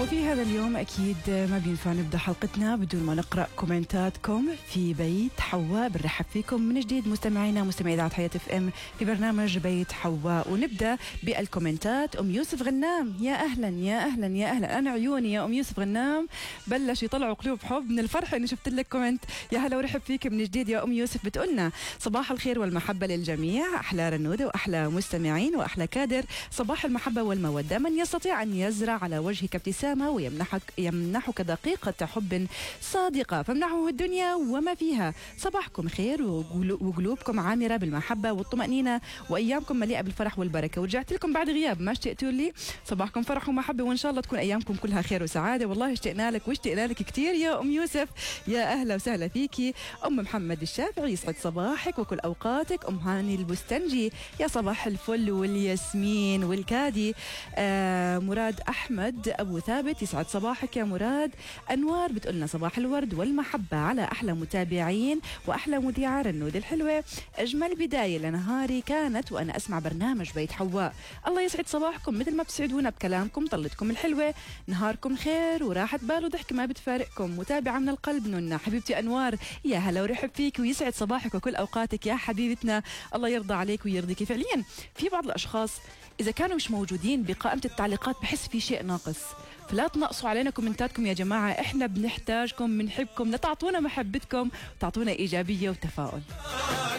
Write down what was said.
وفي هذا اليوم أكيد ما بينفع نبدأ حلقتنا بدون ما نقرأ كومنتاتكم في بيت حواء. بنرحب فيكم من جديد مستمعينا مستمعي إذاعة حياة اف ام في برنامج بيت حواء، ونبدأ بالكومنتات. أم يوسف غنام، يا أهلا يا أهلا يا أهلا، أنا عيوني يا أم يوسف غنام بلش يطلعوا قلوب حب من الفرح إني شفت لك كومنت. يا هلا ورحب فيك من جديد يا أم يوسف. بتقولنا صباح الخير والمحبة للجميع، أحلى رنودة وأحلى مستمعين وأحلى كادر، صباح المحبة والمودة. من يستطيع أن يزرع على وجهك ابتسامة ويمنحك دقيقة حب صادقة فامنحه الدنيا وما فيها. صباحكم خير وقلوبكم عامرة بالمحبة والطمأنينة وأيامكم مليئة بالفرح والبركة. ورجعت لكم بعد غياب، ما اشتقتوا لي؟ صباحكم فرح ومحبة وإن شاء الله تكون أيامكم كلها خير وسعادة. والله اشتقنا لك واشتقنا لك كثير يا أم يوسف، يا أهلا وسهلا فيكي. أم محمد الشافعي يسعد صباحك وكل أوقاتك. أم هاني البستنجي يا صباح الفل والياسمين والكادي. مراد أحمد أبو ثابت يسعد صباحك يا مراد. أنوار بتقولنا صباح الورد والمحبة على أحلى متابعين وأحلى مذيعة رنود الحلوة. أجمل بداية لنهاري كانت وأنا أسمع برنامج بيت حواء. الله يسعد صباحكم مثل ما بتسعدونا بكلامكم، طلتكم الحلوة، نهاركم خير وراحة بال وضحك ما بتفارقكم. متابعة من القلب نونا حبيبتي أنوار، يا هلا ورحب فيك ويسعد صباحك وكل أوقاتك يا حبيبتنا. الله يرضى عليك ويرضيك. فعليا في بعض الأشخاص إذا كانوا مش موجودين بقائمة التعليقات بحس في شيء ناقص، فلا تنقصوا علينا كومنتاتكم يا جماعة، إحنا بنحتاجكم بنحبكم، لا تعطونا محبتكم وتعطونا إيجابية وتفاؤل.